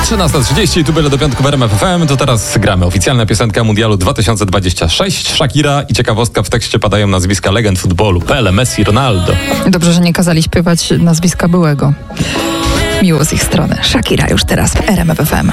13:30, tu byle do piątku w RMF FM. To teraz gramy. Oficjalna piosenka Mundialu 2026. Shakira i ciekawostka, w tekście padają nazwiska legend futbolu. Pele, Messi, Ronaldo. Dobrze, że nie kazali śpiewać nazwiska byłego. Miło z ich strony. Shakira już teraz w RMF FM.